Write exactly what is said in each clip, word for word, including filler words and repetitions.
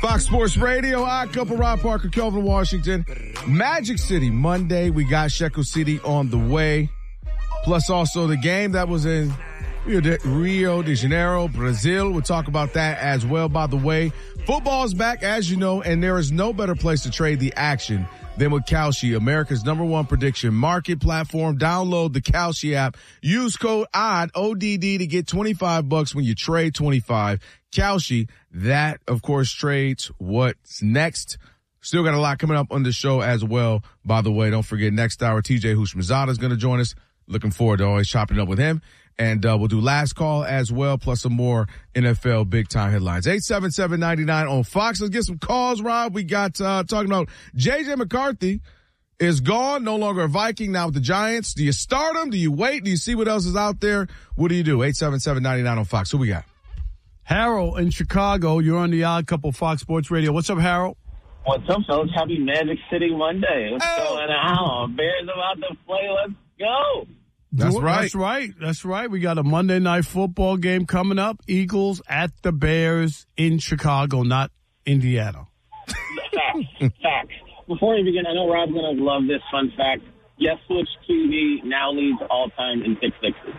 Fox Sports Radio, Odd Couple, Rob Parker, Kelvin Washington. Magic City, Monday, we got Shekel City on the way. Plus also the game that was in Rio de Janeiro, Brazil. We'll talk about that as well. By the way, football's back, as you know, and there is no better place to trade the action than with Kalshi, America's number one prediction market platform. Download the Kalshi app. Use code ODD, O D D, to get twenty-five bucks when you trade twenty-five. Kalshi, that, of course, trades what's next. Still got a lot coming up on the show as well. By the way, don't forget, next hour, T J Houshmandzadeh is going to join us. Looking forward to always chopping up with him. And uh, we'll do last call as well, plus some more N F L big-time headlines. eight seven seven, nine nine on Fox. Let's get some calls, Rob. We got uh, talking about J J McCarthy is gone, no longer a Viking, now with the Giants. Do you start him? Do you wait? Do you see what else is out there? What do you do? eight seven seven, nine nine on Fox. Who we got? Harold in Chicago. You're on the Odd Couple Fox Sports Radio. What's up, Harold? What's up, fellas? Happy Magic City Monday. What's oh. going on? Bears about to play. Let's go. That's right. That's right. That's right. We got a Monday night football game coming up. Eagles at the Bears in Chicago, not Indiana. Facts. Facts. Before we begin, I know Rob's going to love this fun fact. Yes, Switch T V now leads all time in pick sixes.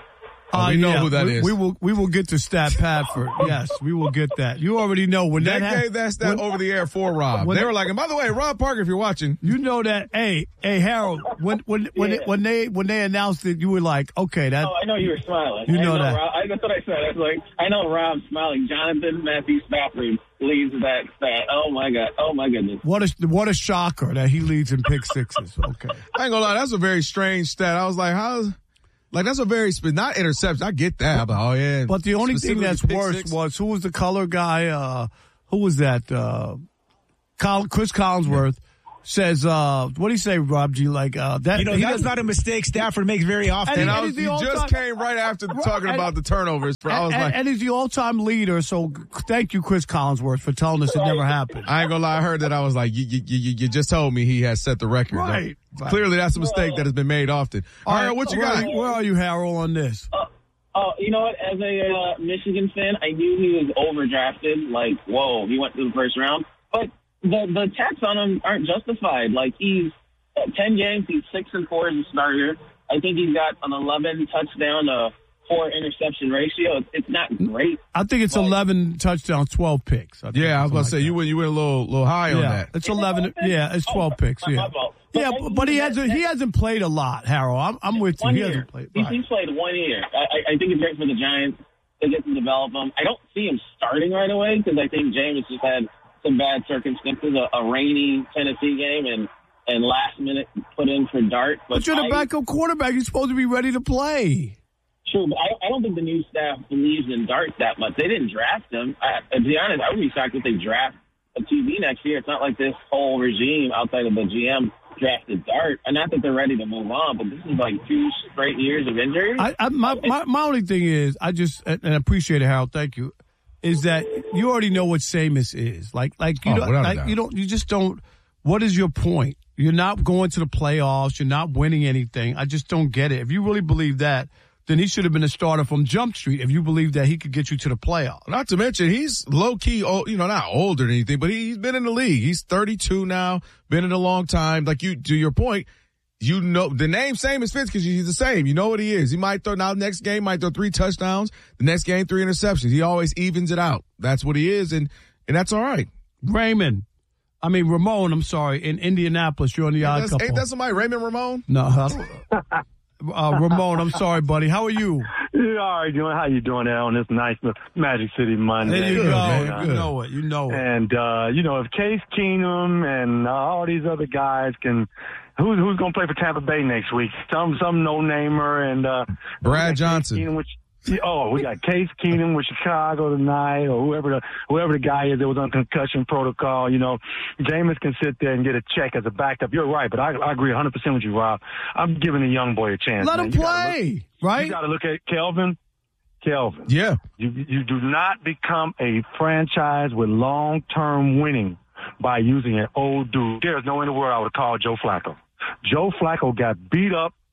Oh, we uh, know yeah, who that we, is. We will we will get to Stat Padford. Yes, we will get that. You already know when they that ha- gave that stat when, over the air for Rob. They were like, and by the way, Rob Parker, if you're watching, you know that. Hey, hey, Harold, when when when, yeah. it, when they when they announced it, you were like, okay, that. Oh, I know you were smiling. You know, I know that. Rob, I, that's what I said. I was like, I know Rob's smiling. Jonathan Matthew Stafford leads that stat. Oh my god. Oh my goodness. What a what a shocker that he leads in pick sixes. Okay. I ain't gonna lie, that's a very strange stat. I was like, how? Like, that's a very, not interception. I get that. But, oh, yeah. But the only thing that's worse six. was, who was the color guy? Uh, who was that? Uh, Col- Chris Collinsworth says, uh, what do you say, Rob G? Like, uh, that. You know, that's not a mistake Stafford makes very often. And, and, I and was, you just came right after talking and, about the turnovers. Bro. And, I was and, like, and he's the all-time leader, so thank you, Chris Collinsworth, for telling us it never happened. I ain't gonna lie, I heard that. I was like, you, you, you, you just told me he has set the record. Right. Like, clearly, that's a mistake that has been made often. All right, what you where got? Are you, where are you, Harold, on this? Uh, oh, you know what? As a uh, Michigan fan, I knew he was overdrafted. Like, whoa, he went to the first round. But the the attacks on him aren't justified. Like, he's at ten games, he's six and four as a starter. I think he's got an eleven touchdown to four interception ratio. It's, it's not great. I think it's eleven touchdowns, twelve picks. Yeah, I was about to say like you went you went a little little high yeah, on that. It's eleven. Yeah, it's twelve picks. Yeah, yeah, but, but he hasn't he hasn't played a lot, Harold. I'm, I'm with you. One He year. hasn't played. He's, Right. he's played one year. I, I think it's great for the Giants to get to develop him. I don't see him starting right away because I think Jameis just had some bad circumstances, a, a rainy Tennessee game, and and last minute put in for Dart. But, but you're the I, backup quarterback. You're supposed to be ready to play. True, but I, I don't think the new staff believes in Dart that much. They didn't draft him. I, to be honest, I would be shocked if they draft a Q B next year. It's not like this whole regime outside of the G M drafted Dart. And not that they're ready to move on, but this is like two straight years of injury. I, I, my, my my only thing is, I just and I appreciate it, Harold. Thank you. Is that you already know what Jameis is? Like, like you Oh, don't, without a like doubt. you don't, you just don't. What is your point? You're not going to the playoffs. You're not winning anything. I just don't get it. If you really believe that, then he should have been a starter from Jump Street. If you believe that he could get you to the playoffs. Not to mention, he's low key, you know, not older than anything, but he's been in the league. He's thirty-two now, been in a long time. Like you, to your point, you know, the name same as Fitz because he's the same. You know what he is. He might throw now next game, might throw three touchdowns. The next game, three interceptions. He always evens it out. That's what he is. And, and that's all right. Raymond. I mean, Ramon, I'm sorry, in Indianapolis. You're on the Odd Couple. Ain't that somebody, Raymond Ramon? No, I don't. Uh, Ramon, I'm sorry, buddy. How are you? Yeah, all right, doing. How you doing there on this nice Magic City Monday? There you Good, go. man. You know it. You know it. And uh, you know, if Case Keenum and uh, all these other guys can, who's who's going to play for Tampa Bay next week? Some some no namer and uh, Brad Johnson. Keenum, which, oh, we got Case Keenum with Chicago tonight, or whoever the whoever the guy is that was on concussion protocol. You know, Jameis can sit there and get a check as a backup. You're right, but I, I agree one hundred percent with you, Rob. I'm giving the young boy a chance. Let man. him You play, look, right? You got to look at Kelvin. Kelvin. Yeah. You you do not become a franchise with long-term winning by using an old dude. There's no in the world I would call Joe Flacco. Joe Flacco got beat up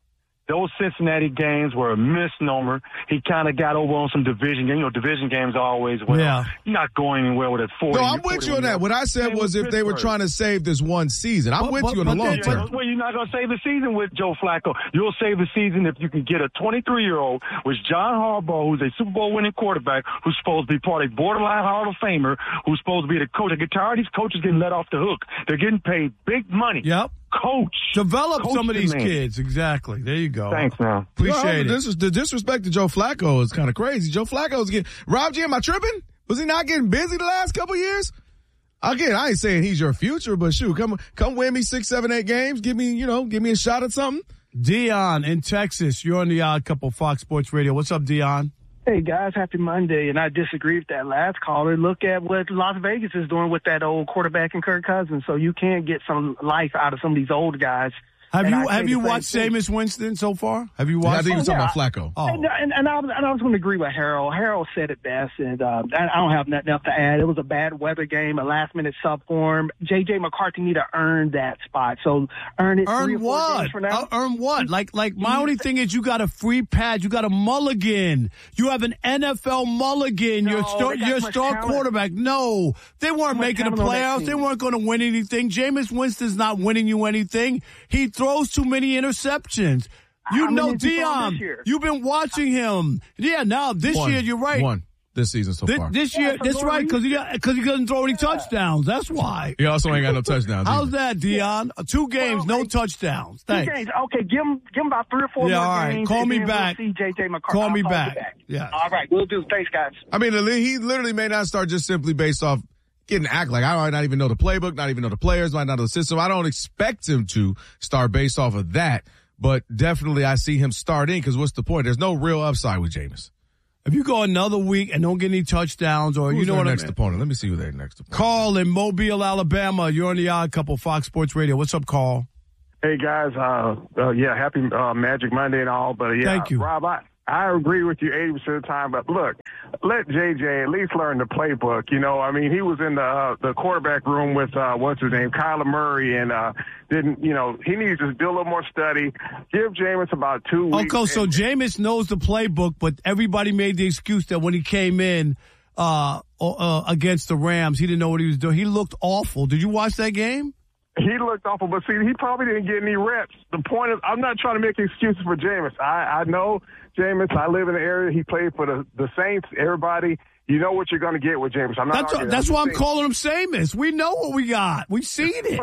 those Cincinnati games were a misnomer. He kind of got over on some division games. You know, division games always, well, yeah. you're not going anywhere with a forty. No, I'm with you on that. What I said was if they were trying to save this one season. I'm but, with but, you on the long they, term. Well, you're not going to save the season with Joe Flacco. You'll save the season if you can get a twenty-three-year-old with John Harbaugh, who's a Super Bowl winning quarterback, who's supposed to be part of a borderline Hall of Famer, who's supposed to be the coach. I get tired of these coaches getting let off the hook. They're getting paid big money. Yep. Coach. Develop Coach some of these man. kids. Exactly. There you go. Thanks, man. Appreciate Well, it. This is, the disrespect to Joe Flacco is kind of crazy. Joe Flacco is getting, Rob G, am I tripping? Was he not getting busy the last couple of years? Again, I ain't saying he's your future, but shoot, come come win me six, seven, eight games. Give me, you know, give me a shot at something. Dion in Texas. You're on the Odd Couple Fox Sports Radio. What's up, Dion? Hey, guys, happy Monday. And I disagree with that last caller. Look at what Las Vegas is doing with that old quarterback and Kirk Cousins. So you can get some life out of some of these old guys. Have And you I have say you the watched same thing. Jameis Winston so far? Have you Yeah, I watched? think he was Oh, talking yeah. about Flacco. Oh. And, and, and, I was, and I was going to agree with Harold. Harold said it best, and uh, I don't have nothing else to add. It was a bad weather game, a last-minute sub for him. J J. McCarthy need to earn that spot. So earn it three Earn or four what? games from now. Uh, earn what? Like, like my only thing is you got a free pad. You got a mulligan. You have an N F L mulligan. No, your star, they got your much star talent. quarterback. No, they weren't much making the talent on that playoffs. team. They weren't going to win anything. Jameis Winston's not winning you anything. He throws too many interceptions. You How know, many did you throw Dion, this year? you've been watching him. Yeah, now this One. year, you're right. One this season so This, far. this Yeah, year, for that's no right, because he, reason. cause he doesn't throw any touchdowns. That's why. He also ain't got no touchdowns. How's either. that, Dion? Uh, Two games, Well, no hey, touchdowns. Two Thanks. games. Okay, give him, give him about three or four Yeah, more all right. games. Call and me then back. We'll see J J. McCarthy. Call me I'll back. you back. Yeah. All right, we'll do. Thanks, guys. I mean, he literally may not start just simply based off getting act like I might not even know the playbook, not even know the players, might not know the system. I don't expect him to start based off of that, but definitely I see him starting because what's the point? There's no real upside with Jameis. If you go another week and don't get any touchdowns, or Who's you know their what I next mean. opponent? Let me see who their next opponent. Carl in Mobile, Alabama. You're on the Odd Couple, Fox Sports Radio. What's up, Carl? Hey guys, uh, uh yeah, happy uh, Magic Monday and all, but yeah, Thank you. Rob, I, I agree with you eighty percent of the time, but look, let J J at least learn the playbook. You know, I mean, he was in the uh, the quarterback room with uh, what's his name, Kyler Murray, and uh, didn't, you know, he needs to do a little more study. Give Jameis about two weeks. Okay, so and- Jameis knows the playbook, but everybody made the excuse that when he came in uh, uh, against the Rams, he didn't know what he was doing. He looked awful. Did you watch that game? He looked awful, but see, he probably didn't get any reps. The point is, I'm not trying to make excuses for Jameis. I, I know Jameis. I live in the area. He played for the, the Saints. Everybody, you know what you're going to get with Jameis. I'm not That's arguing. that's I'm why I'm just saying- calling him Samus. We know what we got. We've seen it.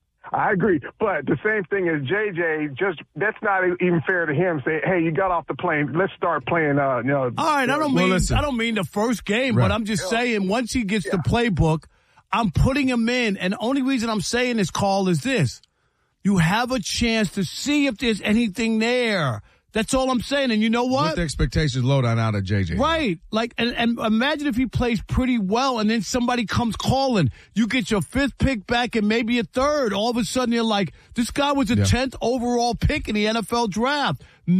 I agree, but the same thing as J J. Just that's not even fair to him. Say, hey, you got off the plane. Let's start playing. Uh, you know. All right, I don't Well, mean listen. I don't mean the first game, Right. but I'm just saying once he gets the playbook, I'm putting him in. And the only reason I'm saying this, call is this: you have a chance to see if there's anything there. That's all I'm saying. And you know what? With the expectations low down out of J J. Right. Like, and, and imagine if he plays pretty well and then somebody comes calling. You get your fifth pick back and maybe a third. All of a sudden you're like, this guy was a Yeah. tenth overall pick in the N F L draft.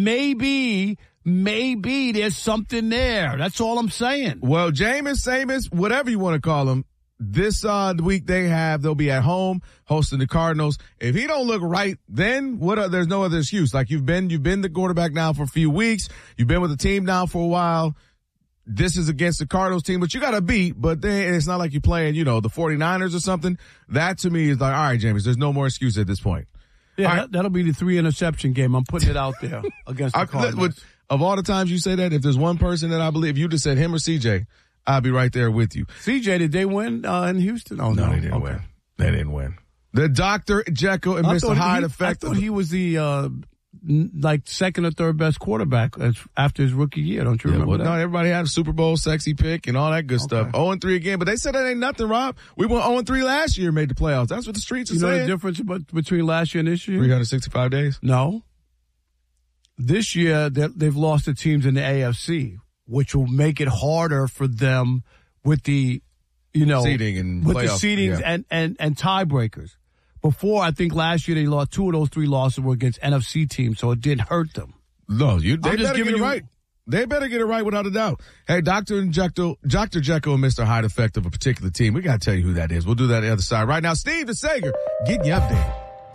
Maybe, maybe there's something there. That's all I'm saying. Well, Jameis, Samus, whatever you want to call him, this uh, week they have, they'll be at home hosting the Cardinals. If he don't look right, then what? Are, there's no other excuse. Like you've been, you've been the quarterback now for a few weeks. You've been with the team now for a while. This is against the Cardinals team, but you got to beat. But then it's not like you're playing, you know, the 49ers or something. That to me is like, all right, Jameis, there's no more excuse at this point. Yeah, All right. that, that'll be the three interception game. I'm putting it out there against the I, Cardinals. would- of all the times you say that, if there's one person that I believe, you just said him or C J, I'll be right there with you. C J, did they win uh, in Houston? Oh, no. No, they didn't Okay. win. They didn't win. The Doctor Jekyll and I Mister thought Hyde he, effect. I thought he was the uh, n- like second or third best quarterback as, after his rookie year. Don't you Yeah, remember well, that? no, everybody had a Super Bowl sexy pick and all that good stuff. oh and three again, but they said that ain't nothing, Rob. We went oh and three last year, made the playoffs. That's what the streets are You know the saying. difference about, between last year and this year? three hundred sixty-five days. No. This year, they- they've lost the teams in the A F C, which will make it harder for them with the, you know, Seeding and with playoff, the seedings yeah. and, and, and tiebreakers. Before, I think last year they lost two of those three losses were against N F C teams, so it didn't hurt them. No, you. They I'm just better giving get it you- right. They better get it right without a doubt. Hey, Doctor Jekyll, Doctor Jekyll and Mister Hyde effect of a particular team. We got to tell you who that is. We'll do that on the other side. Right now, Steve the Sager getting you updated.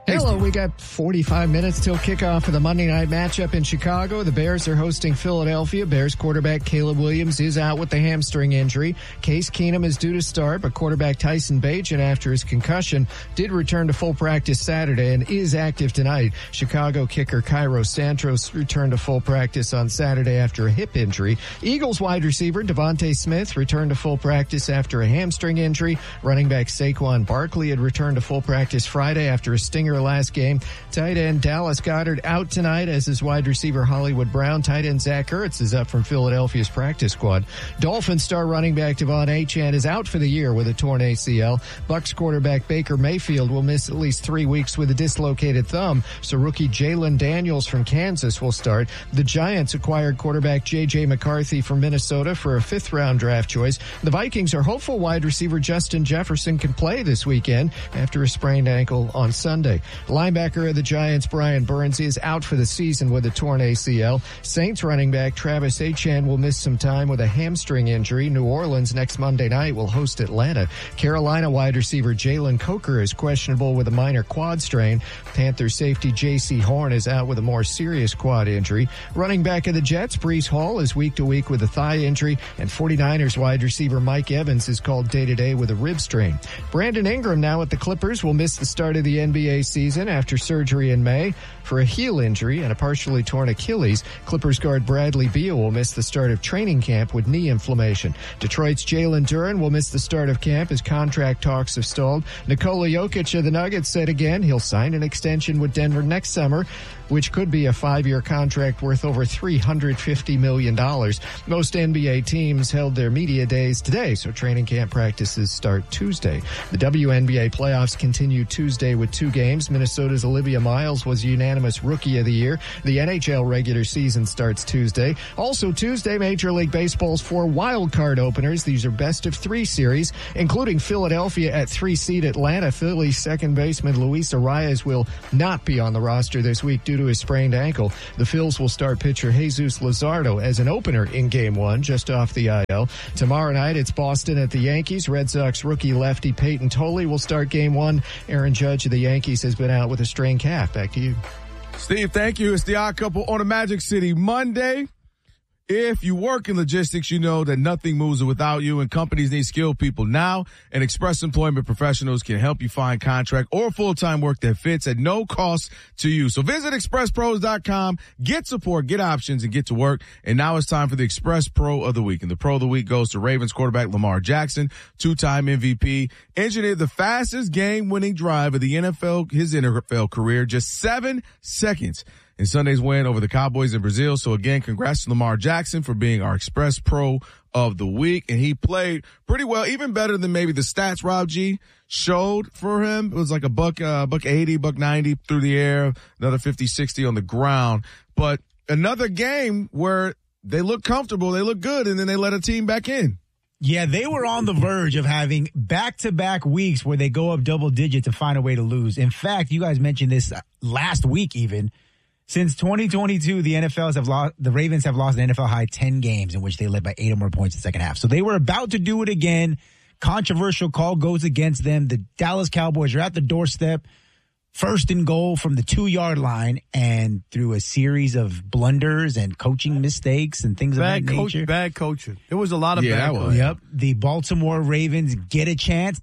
Hello, we got forty-five minutes till kickoff of the Monday night matchup in Chicago. The Bears are hosting Philadelphia. Bears quarterback Caleb Williams is out with the hamstring injury. Case Keenum is due to start, but quarterback Tyson Bagent, after his concussion, did return to full practice Saturday and is active tonight. Chicago kicker Cairo Santos returned to full practice on Saturday after a hip injury. Eagles wide receiver Devontae Smith returned to full practice after a hamstring injury. Running back Saquon Barkley had returned to full practice Friday after a stinger last game. Tight end Dallas Goedert out tonight, as is wide receiver Hollywood Brown. Tight end Zach Ertz is up from Philadelphia's practice squad. Dolphins star running back Devon Achane is out for the year with a torn A C L. Bucs quarterback Baker Mayfield will miss at least three weeks with a dislocated thumb, so rookie Jalen Daniels from Kansas will start. The Giants acquired quarterback J J McCarthy from Minnesota for a fifth-round draft choice. The Vikings are hopeful wide receiver Justin Jefferson can play this weekend after a sprained ankle on Sunday. Linebacker of the Giants, Brian Burns, is out for the season with a torn A C L. Saints running back Travis Etienne will miss some time with a hamstring injury. New Orleans next Monday night will host Atlanta. Carolina wide receiver Jalen Coker is questionable with a minor quad strain. Panthers safety J C Horn is out with a more serious quad injury. Running back of the Jets, Breece Hall, is week to week with a thigh injury, and 49ers wide receiver Mike Evans is called day-to-day with a rib strain. Brandon Ingram, now at the Clippers, will miss the start of the N B A season after surgery in May for a heel injury and a partially torn Achilles. Clippers guard Bradley Beal will miss the start of training camp with knee inflammation. Detroit's Jalen Duren will miss the start of camp as contract talks have stalled. Nikola Jokic of the Nuggets said again he'll sign an extension with Denver next summer, which could be a five-year contract worth over three hundred fifty million dollars. Most N B A teams held their media days today, so training camp practices start Tuesday. The W N B A playoffs continue Tuesday with two games. Minnesota's Olivia Miles was unanimous Rookie of the Year. The N H L regular season starts Tuesday. Also Tuesday, Major League Baseball's four wild card openers. These are best of three series, including Philadelphia at three seed Atlanta. Phillies second baseman Luis Arias will not be on the roster this week due to his sprained ankle. The Phils will start pitcher Jesus Luzardo as an opener in game one, just off the I L. Tomorrow night, it's Boston at the Yankees. Red Sox rookie lefty Peyton Tolley will start game one. Aaron Judge of the Yankees has been out with a strained calf. Back to you. Steve, thank you. It's the Odd Couple on a Magic City Monday. If you work in logistics, you know that nothing moves without you, and companies need skilled people now, and Express Employment Professionals can help you find contract or full-time work that fits at no cost to you. So visit express pros dot com, get support, get options, and get to work. And now it's time for the Express Pro of the Week. And the Pro of the Week goes to Ravens quarterback Lamar Jackson, two-time M V P, engineered the fastest game-winning drive of the N F L, his N F L career, just seven seconds. In Sunday's win over the Cowboys in Brazil. So again, congrats to Lamar Jackson for being our Express Pro of the Week. And he played pretty well, even better than maybe the stats Rob G showed for him. It was like a buck, uh, buck eighty, buck ninety through the air, another fifty, sixty on the ground. But another game where they look comfortable, they look good, and then they let a team back in. Yeah, they were on the verge of having back-to-back weeks where they go up double digit to find a way to lose. In fact, you guys mentioned this last week even. Since twenty twenty-two, the N F L's have lost, the Ravens have lost an N F L high ten games in which they led by eight or more points in the second half. So they were about to do it again. Controversial call goes against them. The Dallas Cowboys are at the doorstep, first and goal from the two-yard line, and through a series of blunders and coaching mistakes and things bad of that coach, nature. Bad coaching. There was a lot of yeah, bad coaching. Yep. The Baltimore Ravens get a chance.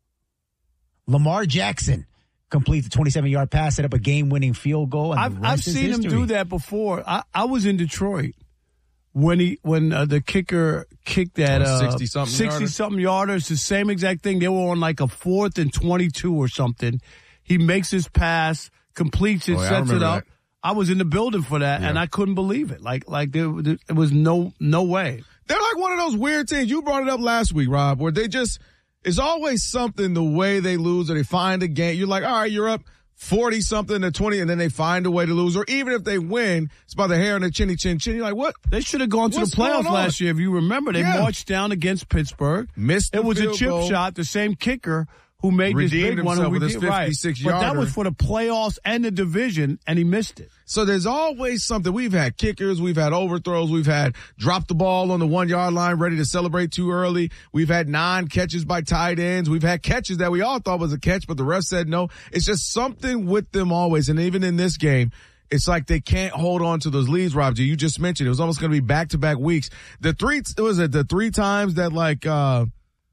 Lamar Jackson completes a twenty-seven-yard pass, set up a game-winning field goal. And I've, the rest I've is seen history. him do that before. I, I was in Detroit when he when uh, the kicker kicked that uh, sixty-something sixty-something yarder. It's the same exact thing. They were on like a fourth and twenty-two or something. He makes his pass, completes it, Oh, yeah, I sets it remember up. that. I was in the building for that, Yeah. and I couldn't believe it. Like like there, there it was no no way. They're like one of those weird teams. You brought it up last week, Rob, where they just, it's always something the way they lose or they find a game. You're like, all right, you're up forty something to twenty, and then they find a way to lose. Or even if they win, it's by the hair and the chinny chin chin. You're like, what? They should have gone to What's the playoffs going on? last year. If you remember, they Yeah. marched down against Pittsburgh. Missed the It was a field chip goal. shot. The same kicker who made this redeemed big one. himself Who with his redeemed- right. fifty-six But that yarder. was for the playoffs and the division, and he missed it. So there's always something. We've had kickers, we've had overthrows, we've had drop the ball on the one yard line ready to celebrate too early. We've had nine catches by tight ends. We've had catches that we all thought was a catch, but the ref said no. It's just something with them always. And even in this game, it's like they can't hold on to those leads, Rob G. You just mentioned it was almost going to be back to back weeks. The three, was it the three times that like, uh,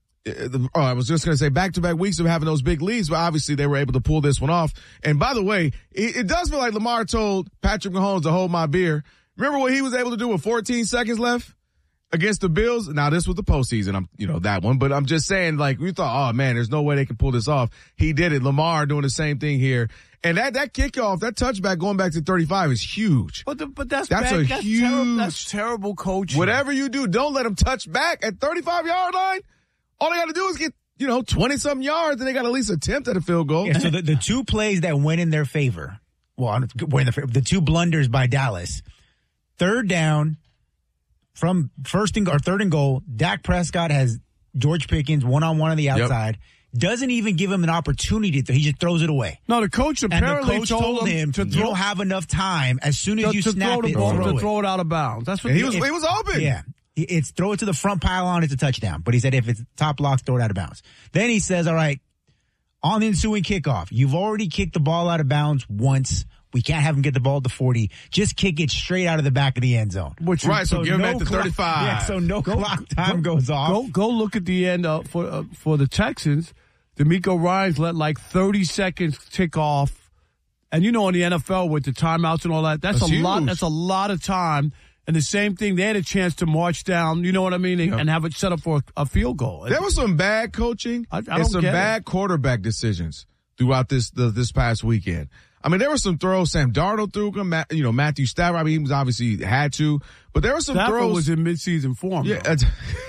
Oh, I was just going to say back-to-back weeks of having those big leads, but obviously they were able to pull this one off. And by the way, it, it does feel like Lamar told Patrick Mahomes to hold my beer. Remember what he was able to do with fourteen seconds left against the Bills? Now, this was the postseason, I'm, you know, that one, but I'm just saying, like, we thought, oh man, there's no way they can pull this off. He did it. Lamar doing the same thing here. And that, that kickoff, that touchback going back to thirty-five is huge. But the, but that's That's bad. a that's huge- Terrible, that's terrible coaching. Whatever you do, don't let them touch back at thirty-five yard line. All they got to do is get, you know, twenty-something yards, and they got to at least attempt at a field goal. Yeah, so the, the two plays that went in their favor, well, went in their favor, the two blunders by Dallas, third down from first and or third and goal, Dak Prescott has George Pickens one-on-one on the outside, yep. doesn't even give him an opportunity to, he just throws it away. No, the coach apparently and the coach told him to you throw, don't have enough time as soon as to, you to snap throw the it, ball, throw to it. throw it out of bounds. That's what And he the- was, if- he was open. Yeah. It's throw it to the front pylon, it's a touchdown. But he said if it's top lock, throw it out of bounds. Then he says, all right, on the ensuing kickoff, you've already kicked the ball out of bounds once. We can't have him get the ball at the forty. Just kick it straight out of the back of the end zone. Which Right, so give him at the clock- thirty-five. Yeah, so no Go- clock time go- goes off. Go go look at the end uh, for uh, for the Texans. D'Amico Ryans let like thirty seconds tick off, and you know in the N F L with the timeouts and all that, that's, That's a huge. lot. That's a lot of time. And the same thing, they had a chance to march down, you know what I mean, and, Yep. and have it set up for a, a field goal. There was some bad coaching I- I and don't some get bad it. quarterback decisions throughout this the, this past weekend. I mean, there were some throws. Sam Darnold threw them. Ma- You know, Matthew Stafford. I mean, he was obviously had to, but there were some Stafford throws. was in midseason form. yeah, though. uh,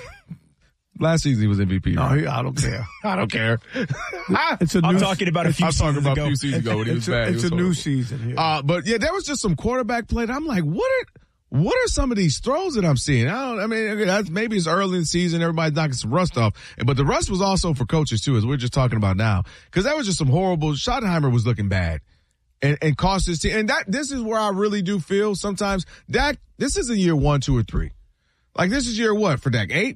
last season he was M V P. No, right? he- I don't care. I don't care. It's a I'm new, talking about a few I'm talking seasons about ago. a few seasons ago when he was it's a, bad. He it's was a new horrible. season here. Uh, but yeah, there was just some quarterback play. That I'm like, what are what are some of these throws that I'm seeing? I don't. I mean, okay, that's, maybe it's early in the season. Everybody's knocking some rust off, but the rust was also for coaches too, as we're just talking about now, because that was just some horrible. Schottenheimer was looking bad, and and cost his team. And that this is where I really do feel sometimes Dak. This isn't year one, two, or three. Like this is year what for Dak? Eight.